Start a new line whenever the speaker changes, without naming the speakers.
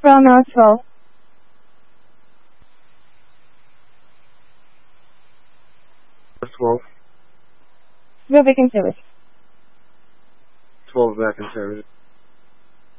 Well, now it's 12.
12.
Go back in service.
12 back in service.